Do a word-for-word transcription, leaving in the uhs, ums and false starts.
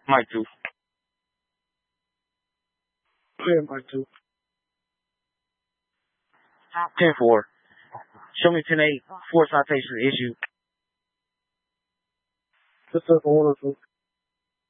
Mic two. Yeah, mic two. ten four. Show me ten eight. Four citation issue. Just a one or two.